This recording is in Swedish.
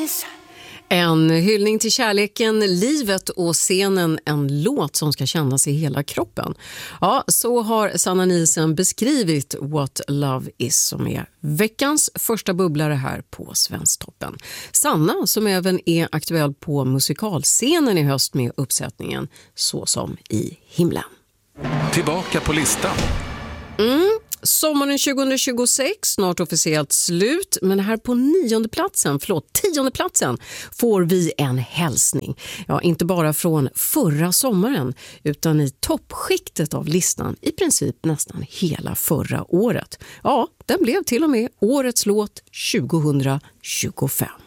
En hyllning till kärleken, livet och scenen, en låt som ska kännas i hela kroppen. Ja, så har Sanna Nielsen beskrivit What Love Is, som är veckans första bubblare här på Svensktoppen. Sanna, som även är aktuell på musikalscenen i höst med uppsättningen Så som i himlen. Tillbaka på listan. Sommaren 2026, snart officiellt slut, men här på 10:e platsen får vi en hälsning. Ja, inte bara från förra sommaren utan i toppskiktet av listan i princip nästan hela förra året. Ja, den blev till och med årets låt 2025.